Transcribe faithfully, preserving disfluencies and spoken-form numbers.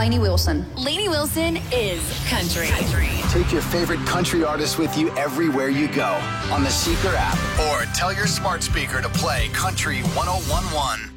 Lainey Wilson. Lainey Wilson is country. country. Take your favorite country artist with you everywhere you go on the Seeker app, or tell your smart speaker to play Country one oh one one.